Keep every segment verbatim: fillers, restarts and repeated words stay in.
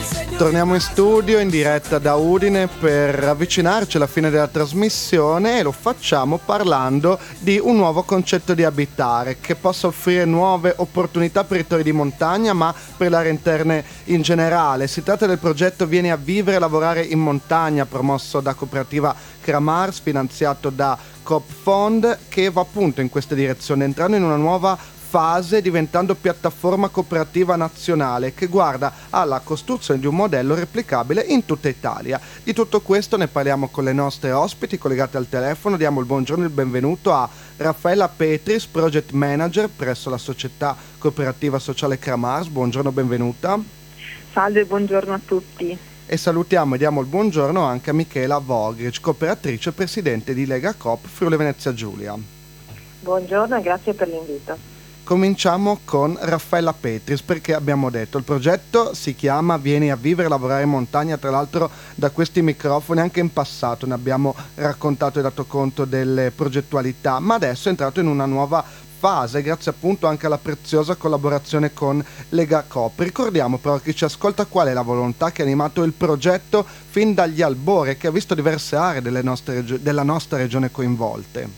Torniamo in studio in diretta da Udine per avvicinarci alla fine della trasmissione e lo facciamo parlando di un nuovo concetto di abitare che possa offrire nuove opportunità per i territori di montagna ma per le aree interne in generale. Si tratta del progetto Vieni a vivere e lavorare in montagna, promosso da cooperativa Kramars, finanziato da Coop Fond, che va appunto in questa direzione, entrando in una nuova fase, diventando piattaforma cooperativa nazionale che guarda alla costruzione di un modello replicabile in tutta Italia. Di tutto questo ne parliamo con le nostre ospiti collegate al telefono. Diamo il buongiorno e il benvenuto a Raffaella Petris, Project Manager presso la società cooperativa sociale Kramars. Buongiorno, benvenuta. Salve, buongiorno a tutti. E salutiamo e diamo il buongiorno anche a Michela Vogric, cooperatrice e presidente di Lega Coop Friuli Venezia Giulia. Buongiorno e grazie per l'invito. Cominciamo con Raffaella Petris, perché abbiamo detto il progetto si chiama Vieni a vivere e lavorare in montagna. Tra l'altro da questi microfoni anche in passato ne abbiamo raccontato e dato conto delle progettualità, ma adesso è entrato in una nuova fase grazie appunto anche alla preziosa collaborazione con Lega Coop. Ricordiamo però a chi ci ascolta qual è la volontà che ha animato il progetto fin dagli albori e che ha visto diverse aree delle nostre, della nostra regione coinvolte.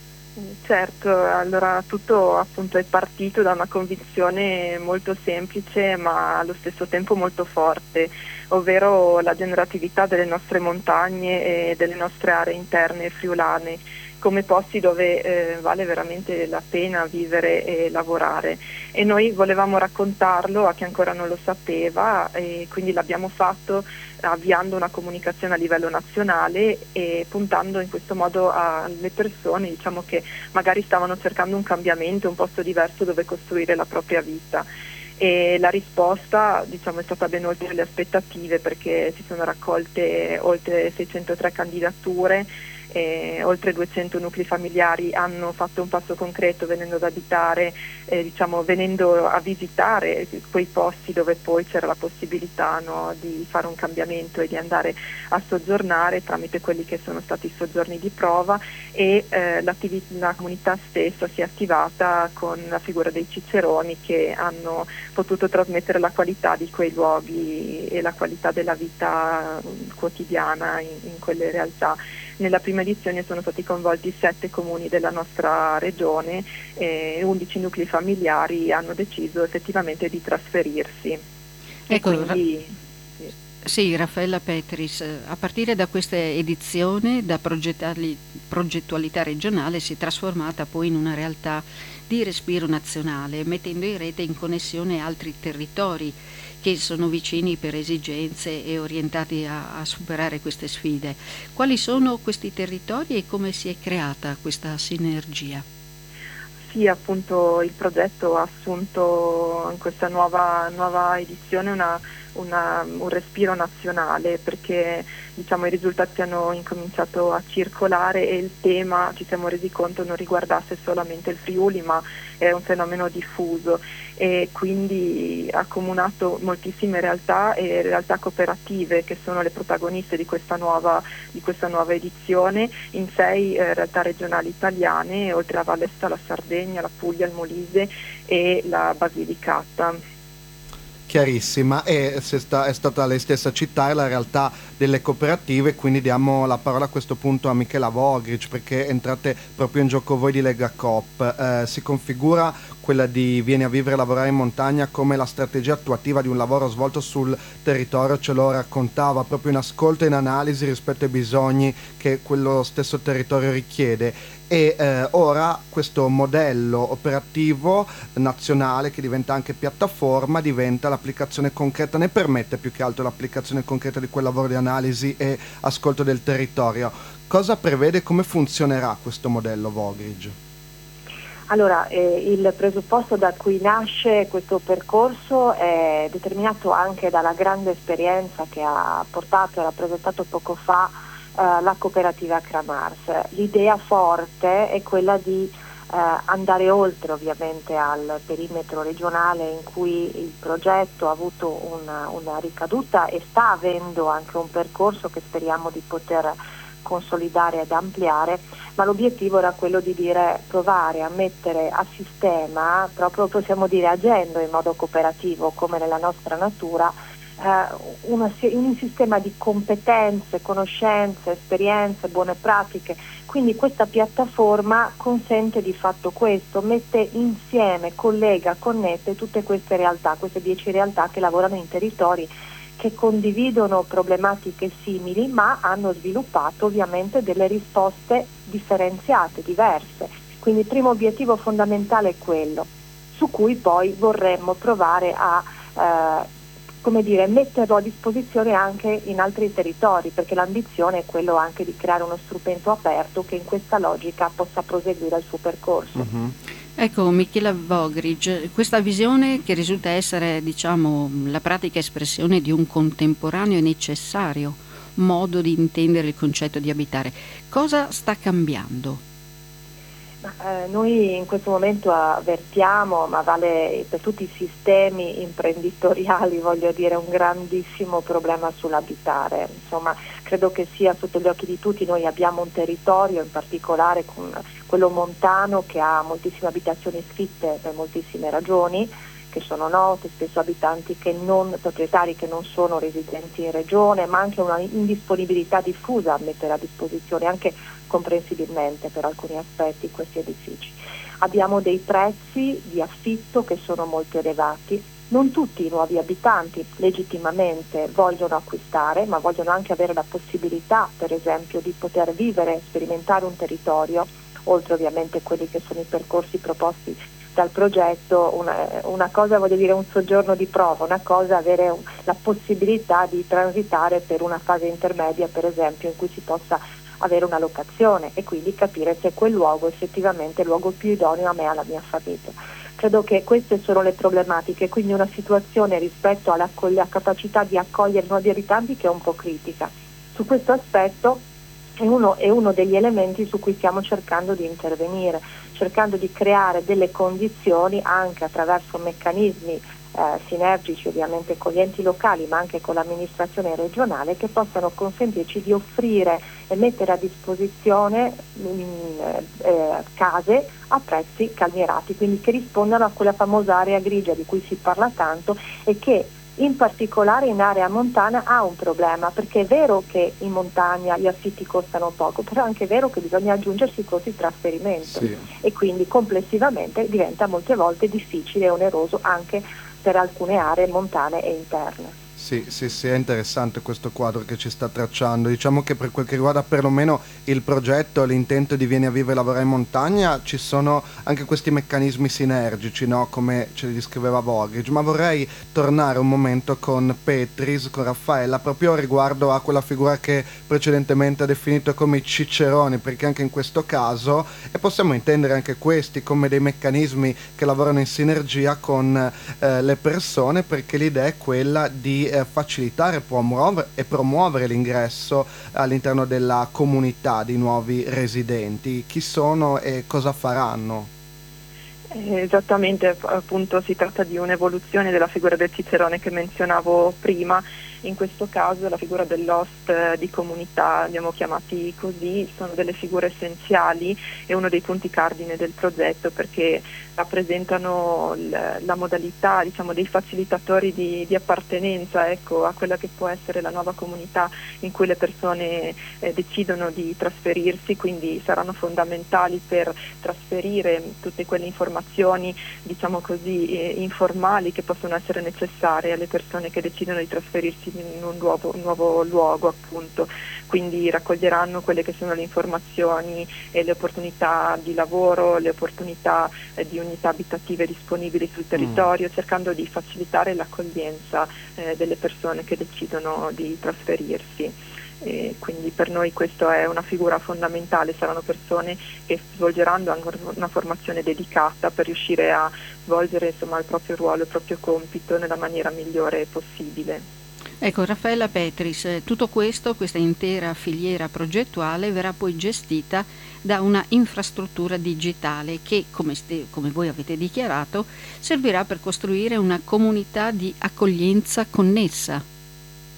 Certo, allora tutto appunto è partito da una convinzione molto semplice ma allo stesso tempo molto forte, ovvero la generatività delle nostre montagne e delle nostre aree interne friulane come posti dove eh, vale veramente la pena vivere e lavorare, e noi volevamo raccontarlo a chi ancora non lo sapeva e quindi l'abbiamo fatto avviando una comunicazione a livello nazionale e puntando in questo modo alle persone, diciamo, che magari stavano cercando un cambiamento, un posto diverso dove costruire la propria vita. E la risposta, diciamo, è stata ben oltre le aspettative, perché si sono raccolte oltre seicentotré candidature. Eh, oltre duecento nuclei familiari hanno fatto un passo concreto venendo ad abitare, eh, diciamo, venendo a visitare quei posti dove poi c'era la possibilità, no, di fare un cambiamento e di andare a soggiornare tramite quelli che sono stati i soggiorni di prova, e eh, la comunità stessa si è attivata con la figura dei ciceroni che hanno potuto trasmettere la qualità di quei luoghi e la qualità della vita quotidiana in, in quelle realtà. Nella prima edizione sono stati coinvolti sette comuni della nostra regione e undici nuclei familiari hanno deciso effettivamente di trasferirsi. Ecco, e quindi, sì. sì, Raffaella Petris, a partire da questa edizione da progettualità regionale si è trasformata poi in una realtà di respiro nazionale, mettendo in rete in connessione altri territori che sono vicini per esigenze e orientati a, a superare queste sfide. Quali sono questi territori e come si è creata questa sinergia? Sì, appunto il progetto ha assunto in questa nuova, nuova edizione una, una, un respiro nazionale, perché, diciamo, i risultati hanno incominciato a circolare e il tema, ci siamo resi conto, non riguardasse solamente il Friuli ma è un fenomeno diffuso, e quindi ha accomunato moltissime realtà e realtà cooperative che sono le protagoniste di questa nuova, di questa nuova edizione, in sei eh, realtà regionali italiane, oltre a Vallesta, la Sardegna, la Puglia, il Molise e la Basilicata. Chiarissima, e se sta, è stata lei stessa a citare la realtà delle cooperative, quindi diamo la parola a questo punto a Michela Vogric, perché entrate proprio in gioco voi di Lega Coop. Eh, si configura quella di Vieni a vivere e lavorare in montagna come la strategia attuativa di un lavoro svolto sul territorio, ce lo raccontava, proprio in ascolto e in analisi rispetto ai bisogni che quello stesso territorio richiede. E eh, ora questo modello operativo nazionale, che diventa anche piattaforma, diventa l'applicazione concreta, ne permette più che altro l'applicazione concreta di quel lavoro di analisi e ascolto del territorio. Cosa prevede, come funzionerà questo modello Vogric? Allora, eh, il presupposto da cui nasce questo percorso è determinato anche dalla grande esperienza che ha portato e rappresentato poco fa eh, la cooperativa Kramars. L'idea forte è quella di eh, andare oltre ovviamente al perimetro regionale in cui il progetto ha avuto una, una ricaduta e sta avendo anche un percorso che speriamo di poter consolidare ed ampliare, ma l'obiettivo era quello di dire provare a mettere a sistema, proprio possiamo dire agendo in modo cooperativo come nella nostra natura, una, un sistema di competenze, conoscenze, esperienze, buone pratiche. Quindi questa piattaforma consente di fatto questo, mette insieme, collega, connette tutte queste realtà, queste dieci realtà che lavorano in territori che condividono problematiche simili, ma hanno sviluppato ovviamente delle risposte differenziate, diverse. Quindi il primo obiettivo fondamentale è quello, su cui poi vorremmo provare a eh, come dire, metterlo a disposizione anche in altri territori, perché l'ambizione è quello anche di creare uno strumento aperto che in questa logica possa proseguire il suo percorso. Mm-hmm. Ecco, Michela Vogric, questa visione che risulta essere, diciamo, la pratica espressione di un contemporaneo e necessario modo di intendere il concetto di abitare, cosa sta cambiando? Eh, noi in questo momento avvertiamo, ma vale per tutti i sistemi imprenditoriali, voglio dire, un grandissimo problema sull'abitare. Insomma, credo che sia sotto gli occhi di tutti. Noi abbiamo un territorio, in particolare con quello montano, che ha moltissime abitazioni sfitte per moltissime ragioni che sono note, spesso abitanti che non, proprietari che non sono residenti in regione, ma anche una indisponibilità diffusa a mettere a disposizione, anche comprensibilmente per alcuni aspetti, questi edifici. Abbiamo dei prezzi di affitto che sono molto elevati. Non tutti i nuovi abitanti legittimamente vogliono acquistare, ma vogliono anche avere la possibilità, per esempio, di poter vivere, sperimentare un territorio, oltre ovviamente quelli che sono i percorsi proposti dal progetto. Una, una cosa, voglio dire, un soggiorno di prova, una cosa avere un, la possibilità di transitare per una fase intermedia, per esempio, in cui si possa avere una locazione e quindi capire se quel luogo effettivamente è il luogo più idoneo a me e alla mia famiglia. Credo che queste sono le problematiche, quindi una situazione rispetto alla, alla capacità di accogliere nuovi abitanti che è un po' critica. Su questo aspetto è uno, è uno degli elementi su cui stiamo cercando di intervenire, cercando di creare delle condizioni anche attraverso meccanismi eh, sinergici ovviamente con gli enti locali, ma anche con l'amministrazione regionale, che possano consentirci di offrire e mettere a disposizione mh, eh, case a prezzi calmierati, quindi che rispondano a quella famosa area grigia di cui si parla tanto e che in particolare in area montana ha un problema, perché è vero che in montagna gli affitti costano poco, però è anche vero che bisogna aggiungersi i costi di trasferimento, sì, e quindi complessivamente diventa molte volte difficile e oneroso anche per alcune aree montane e interne. Sì, sì, sì, è interessante questo quadro che ci sta tracciando. Diciamo che per quel che riguarda perlomeno il progetto, l'intento di Vieni a vivere e lavorare in montagna, ci sono anche questi meccanismi sinergici, no? Come ce li descriveva Vogric. Ma vorrei tornare un momento con Petris, con Raffaella, proprio riguardo a quella figura che precedentemente ha definito come i ciceroni, perché anche in questo caso, e possiamo intendere anche questi come dei meccanismi che lavorano in sinergia con eh, le persone, perché l'idea è quella di eh, facilitare promuovere e promuovere l'ingresso all'interno della comunità di nuovi residenti. Chi sono e cosa faranno? Eh, esattamente, appunto si tratta di un'evoluzione della figura del cicerone che menzionavo prima. In questo caso la figura dell'host di comunità, abbiamo chiamati così, sono delle figure essenziali e uno dei punti cardine del progetto, perché rappresentano l- la modalità, diciamo, dei facilitatori di, di appartenenza, ecco, a quella che può essere la nuova comunità in cui le persone eh, decidono di trasferirsi, quindi saranno fondamentali per trasferire tutte quelle informazioni, diciamo così, eh, informali che possono essere necessarie alle persone che decidono di trasferirsi in un nuovo, un nuovo luogo, appunto. Quindi raccoglieranno quelle che sono le informazioni e le opportunità di lavoro, le opportunità eh, di unità abitative disponibili sul territorio, mm. cercando di facilitare l'accoglienza eh, delle persone che decidono di trasferirsi. E quindi per noi questa è una figura fondamentale, saranno persone che svolgeranno anche una formazione dedicata per riuscire a svolgere, insomma, il proprio ruolo, il proprio compito nella maniera migliore possibile. Ecco, Raffaella Petris, tutto questo, questa intera filiera progettuale verrà poi gestita da una infrastruttura digitale che, come, ste, come voi avete dichiarato, servirà per costruire una comunità di accoglienza connessa.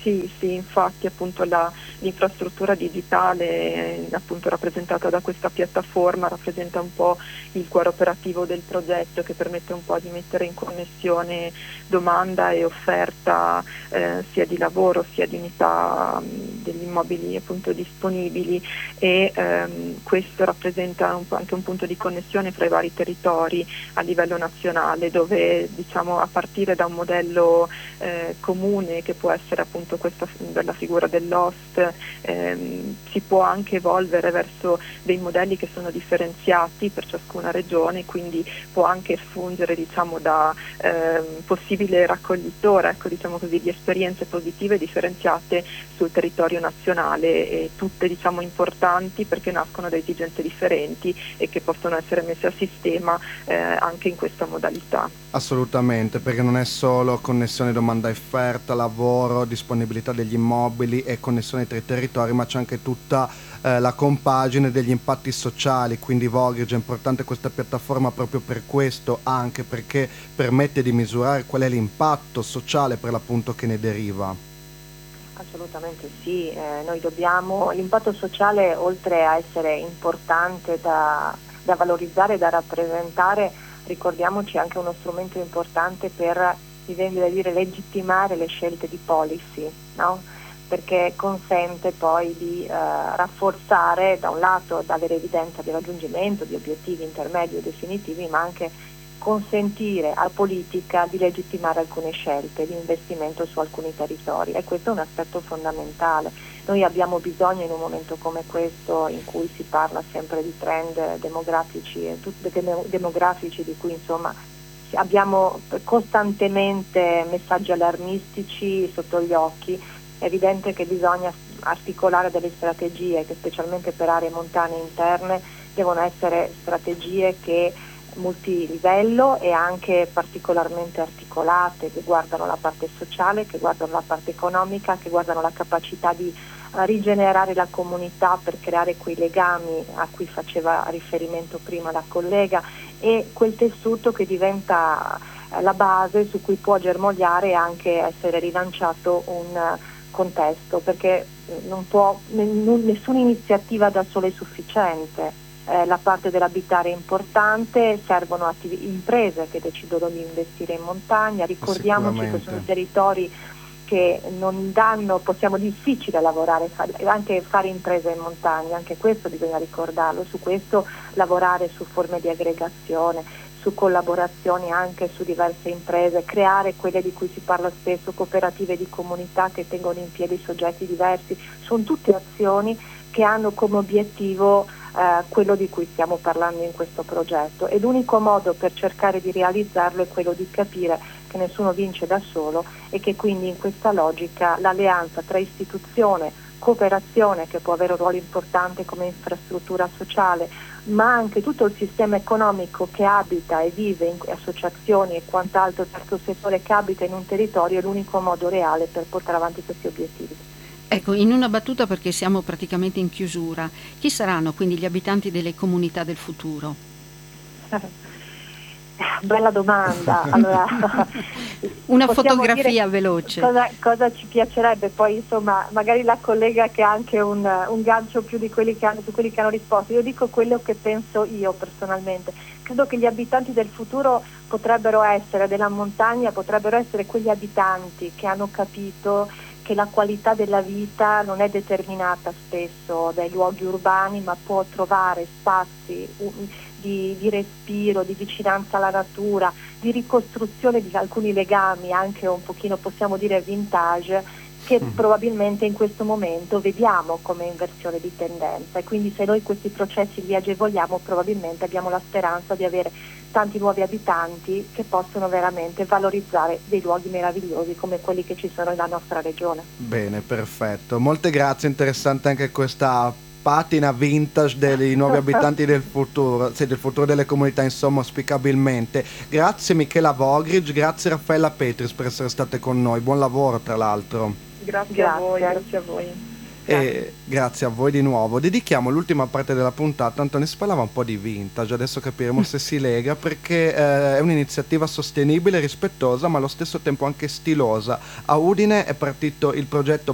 Sì, sì, infatti appunto la, l'infrastruttura digitale, eh, appunto rappresentata da questa piattaforma, rappresenta un po' il cuore operativo del progetto, che permette un po' di mettere in connessione domanda e offerta, eh, sia di lavoro sia di unità mh, degli immobili appunto disponibili, e ehm, questo rappresenta un po' anche un punto di connessione fra i vari territori a livello nazionale, dove diciamo a partire da un modello eh, comune, che può essere appunto questa della figura dell'host, ehm, si può anche evolvere verso dei modelli che sono differenziati per ciascuna regione, quindi può anche fungere diciamo da ehm, possibile raccoglitore, ecco, diciamo così, di esperienze positive differenziate sul territorio nazionale, e tutte diciamo importanti perché nascono da esigenze differenti e che possono essere messe a sistema eh, anche in questa modalità. Assolutamente, perché non è solo connessione domanda e offerta, lavoro, disponibilità degli immobili e connessione tra i territori, ma c'è anche tutta eh, la compagine degli impatti sociali, quindi Vogrige è importante questa piattaforma proprio per questo, anche perché permette di misurare qual è l'impatto sociale per l'appunto che ne deriva. Assolutamente sì, eh, noi dobbiamo, l'impatto sociale oltre a essere importante da, da valorizzare e da rappresentare, ricordiamoci anche uno strumento importante per, mi viene da dire, legittimare le scelte di policy, no? Perché consente poi di eh, rafforzare da un lato, dare evidenza di raggiungimento di obiettivi intermedi o definitivi, ma anche consentire alla politica di legittimare alcune scelte di investimento su alcuni territori, e questo è un aspetto fondamentale. Noi abbiamo bisogno, in un momento come questo in cui si parla sempre di trend demografici e demografici di cui insomma abbiamo costantemente messaggi allarmistici sotto gli occhi, è evidente che bisogna articolare delle strategie che, specialmente per aree montane interne, devono essere strategie che multilivello e anche particolarmente articolate, che guardano la parte sociale, che guardano la parte economica, che guardano la capacità di uh, rigenerare la comunità per creare quei legami a cui faceva riferimento prima la collega, e quel tessuto che diventa uh, la base su cui può germogliare e anche essere rilanciato un uh, contesto, perché non può, n- nessuna iniziativa da sola è sufficiente. Eh, la parte dell'abitare è importante, servono attiv- imprese che decidono di investire in montagna, ricordiamoci che sono territori che non danno, possiamo difficile lavorare, fare, anche fare imprese in montagna, anche questo bisogna ricordarlo, su questo lavorare su forme di aggregazione, su collaborazioni anche su diverse imprese, creare quelle di cui si parla spesso, cooperative di comunità che tengono in piedi soggetti diversi, sono tutte azioni che hanno come obiettivo eh, quello di cui stiamo parlando in questo progetto, e l'unico modo per cercare di realizzarlo è quello di capire che nessuno vince da solo, e che quindi in questa logica l'alleanza tra istituzione, cooperazione, che può avere un ruolo importante come infrastruttura sociale, ma anche tutto il sistema economico che abita e vive in associazioni e quant'altro, terzo settore che abita in un territorio, è l'unico modo reale per portare avanti questi obiettivi. Ecco, in una battuta, perché siamo praticamente in chiusura, chi saranno quindi gli abitanti delle comunità del futuro? Bella domanda. Allora, una fotografia veloce. Cosa, cosa ci piacerebbe? Poi insomma, magari la collega che ha anche un, un gancio più di quelli che hanno, su quelli che hanno risposto. Io dico quello che penso io personalmente. Credo che gli abitanti del futuro potrebbero essere, della montagna, potrebbero essere quegli abitanti che hanno capito che la qualità della vita non è determinata spesso dai luoghi urbani, ma può trovare spazi di, di respiro, di vicinanza alla natura, di ricostruzione di alcuni legami anche un pochino, possiamo dire, vintage, che mm. probabilmente in questo momento vediamo come inversione di tendenza, e quindi se noi questi processi li agevoliamo, probabilmente abbiamo la speranza di avere tanti nuovi abitanti che possono veramente valorizzare dei luoghi meravigliosi come quelli che ci sono nella nostra regione. Bene, perfetto. Molte grazie, interessante anche questa patina vintage dei nuovi abitanti del futuro, sì, del futuro delle comunità, insomma, auspicabilmente. Grazie Michela Vogrige, grazie Raffaella Petris per essere state con noi. Buon lavoro, tra l'altro. Grazie, grazie. a voi, grazie a voi. E grazie a voi di nuovo. Dedichiamo l'ultima parte della puntata. Antonio, si parlava un po' di vintage, adesso capiremo se si lega, perché eh, è un'iniziativa sostenibile, rispettosa, ma allo stesso tempo anche stilosa. A Udine è partito il progetto